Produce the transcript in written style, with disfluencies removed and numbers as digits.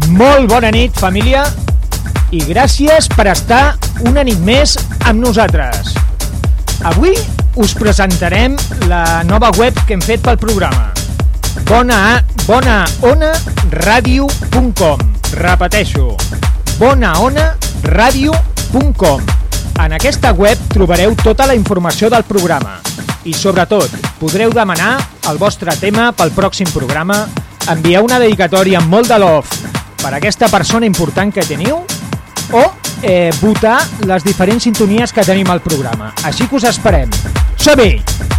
Molt bona nit, família, i gràcies per estar una nit més amb nosaltres. Avui us presentarem la nova web que hem fet pel programa, bonaonaradio.com. Repeteixo, bonaonaradio.com. En aquesta web trobareu tota la informació del programa i, sobretot, podreu demanar el vostre tema pel pròxim programa, enviar una dedicatòria amb molt de love per aquesta persona important que teniu o votar les diferents sintonies que tenim al programa. Així que us esperem. Som-hi!